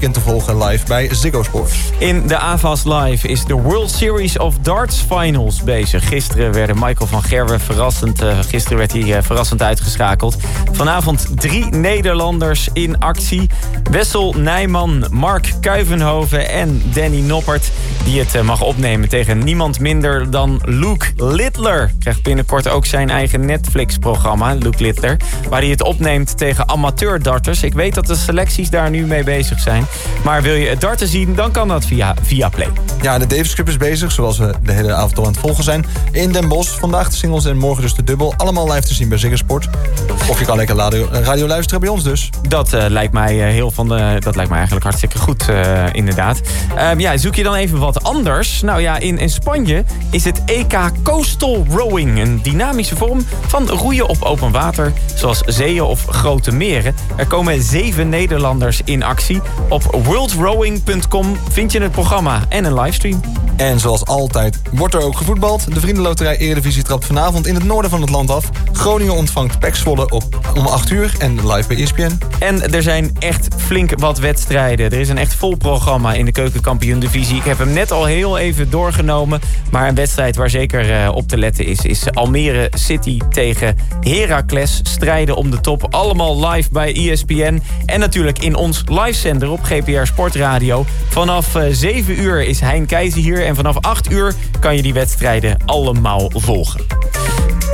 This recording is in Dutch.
te volgen live bij Ziggo Sport. In de AVAS Live is de World Series of Darts Finals bezig. Gisteren werden Michael van Gerwen verrassend uitgeschakeld. Vanavond 3 Nederlanders in actie. Wessel Nijman, Mark Kuivenhoven en Danny Noppert, die het mag opnemen tegen niemand minder dan Luke Littler. Krijgt binnenkort ook zijn eigen Netflix-programma, Luke Littler, waar hij het opneemt tegen amateur-darters. Ik weet dat de selecties daar nu mee bezig zijn. Maar wil je het darten zien, dan kan dat via Play. Ja, de Davis Cup is bezig, zoals we de hele avond al aan het volgen zijn. In Den Bosch, vandaag de singles en morgen dus de dubbel. Allemaal live te zien bij Ziggo Sport. Of je kan lekker radio luisteren bij ons dus. Dat lijkt mij dat lijkt mij eigenlijk hartstikke goed, inderdaad. Zoek je dan even wat anders? Nou ja, in Spanje is het EK Coastal Rowing. Een dynamische vorm van roeien op open water, zoals zeeën of grote meren. Er komen 7 Nederlanders in actie. Op worldrowing.com vind je het programma en een livestream. En zoals altijd wordt er ook gevoetbald. De Vriendenloterij Eredivisie trapt vanavond in het noorden van het land af. Groningen ontvangt PEC Zwolle om 8 uur en live bij ESPN. En er zijn echt flink wat wedstrijden. Er is een echt vol programma in de Keukenkampioen-divisie. Ik heb hem net al heel even doorgenomen. Maar een wedstrijd waar zeker op te letten is Almere City tegen Heracles. Strijden om de top. Allemaal live bij ESPN. En natuurlijk in ons livezender op GPR Sportradio. Vanaf 7 uur is Hein Keizer hier. En vanaf 8 uur kan je die wedstrijden allemaal volgen.